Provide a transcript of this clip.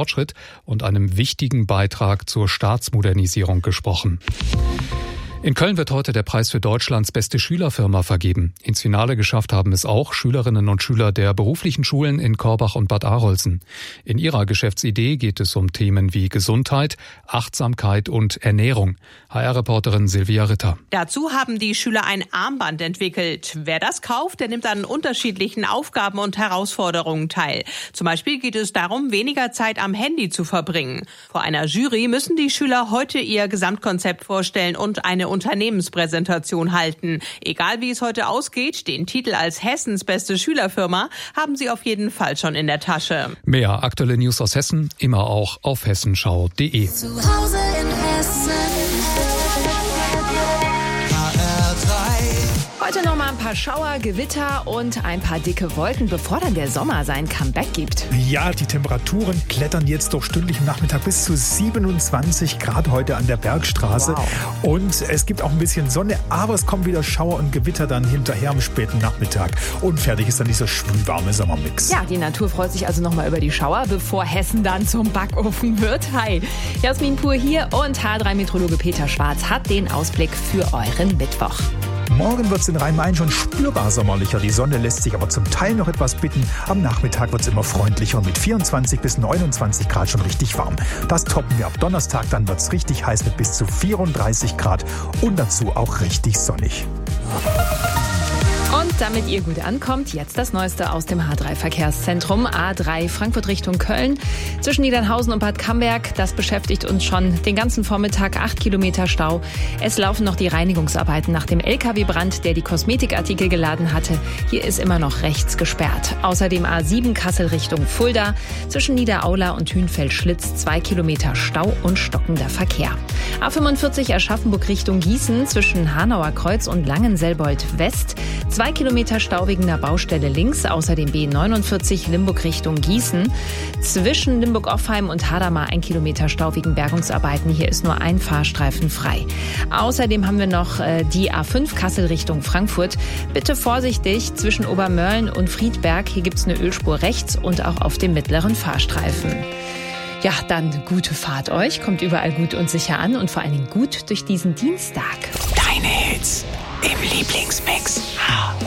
Fortschritt und einem wichtigen Beitrag zur Staatsmodernisierung gesprochen. In Köln wird heute der Preis für Deutschlands beste Schülerfirma vergeben. Ins Finale geschafft haben es auch Schülerinnen und Schüler der beruflichen Schulen in Korbach und Bad Arolsen. In ihrer Geschäftsidee geht es um Themen wie Gesundheit, Achtsamkeit und Ernährung. HR-Reporterin Silvia Ritter. Dazu haben die Schüler ein Armband entwickelt. Wer das kauft, der nimmt an unterschiedlichen Aufgaben und Herausforderungen teil. Zum Beispiel geht es darum, weniger Zeit am Handy zu verbringen. Vor einer Jury müssen die Schüler heute ihr Gesamtkonzept vorstellen und eine Unternehmenspräsentation halten. Egal wie es heute ausgeht, den Titel als Hessens beste Schülerfirma haben sie auf jeden Fall schon in der Tasche. Mehr aktuelle News aus Hessen, immer auch auf hessenschau.de. Zu Hause in Hessen. Heute noch mal ein paar Schauer, Gewitter und ein paar dicke Wolken, bevor dann der Sommer sein Comeback gibt. Ja, die Temperaturen klettern jetzt doch stündlich am Nachmittag bis zu 27 Grad heute an der Bergstraße. Wow. Und es gibt auch ein bisschen Sonne, aber es kommen wieder Schauer und Gewitter dann hinterher am späten Nachmittag. Und fertig ist dann dieser schwülwarme Sommermix. Ja, die Natur freut sich also noch mal über die Schauer, bevor Hessen dann zum Backofen wird. Hi, Jasmin Pur hier und H3-Meteorologe Peter Schwarz hat den Ausblick für euren Mittwoch. Morgen wird es in Rhein-Main schon spürbar sommerlicher. Die Sonne lässt sich aber zum Teil noch etwas bitten. Am Nachmittag wird es immer freundlicher und mit 24 bis 29 Grad schon richtig warm. Das toppen wir ab Donnerstag, dann wird es richtig heiß mit bis zu 34 Grad und dazu auch richtig sonnig. Und damit ihr gut ankommt, jetzt das Neueste aus dem H3-Verkehrszentrum. A3 Frankfurt Richtung Köln. Zwischen Niedernhausen und Bad Camberg, das beschäftigt uns schon den ganzen Vormittag. 8 Kilometer Stau. Es laufen noch die Reinigungsarbeiten nach dem LKW-Brand, der die Kosmetikartikel geladen hatte. Hier ist immer noch rechts gesperrt. Außerdem A7 Kassel Richtung Fulda. Zwischen Niederaula und Hünfeld-Schlitz 2 Kilometer Stau und stockender Verkehr. A45 Aschaffenburg Richtung Gießen. Zwischen Hanauer Kreuz und Langenselbold West. 2 Kilometer Stau wegen der Baustelle links, außerdem B49 Limburg Richtung Gießen. Zwischen Limburg-Offheim und Hadamar 1 Kilometer Stau wegen Bergungsarbeiten. Hier ist nur ein Fahrstreifen frei. Außerdem haben wir noch die A5 Kassel Richtung Frankfurt. Bitte vorsichtig zwischen Obermörlen und Friedberg. Hier gibt es eine Ölspur rechts und auch auf dem mittleren Fahrstreifen. Ja, dann gute Fahrt euch. Kommt überall gut und sicher an und vor allen Dingen gut durch diesen Dienstag. Deine Hits im Lieblingsmix.